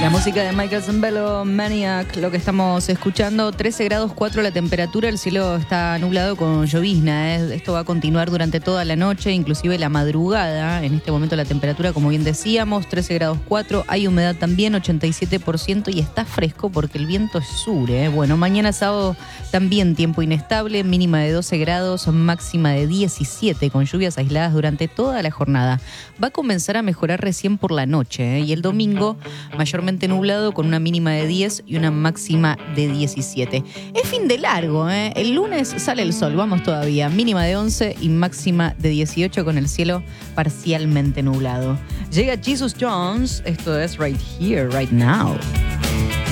La música de Michael Zambello, Maniac, lo que estamos escuchando, 13 grados 4 la temperatura, el cielo está nublado con llovizna, Esto va a continuar durante toda la noche, inclusive la madrugada. En este momento la temperatura, como bien decíamos, 13 grados 4, hay humedad también, 87% y está fresco porque el viento es sur, Bueno, mañana sábado también tiempo inestable, mínima de 12 grados, máxima de 17, con lluvias aisladas durante toda la jornada. Va a comenzar a mejorar recién por la noche, y el domingo mayormente nublado con una mínima de 10 y una máxima de 17. Es fin de largo, El lunes sale el sol, vamos todavía. Mínima de 11 y máxima de 18 con el cielo parcialmente nublado. Llega Jesus Jones, esto es Right Here, Right Now.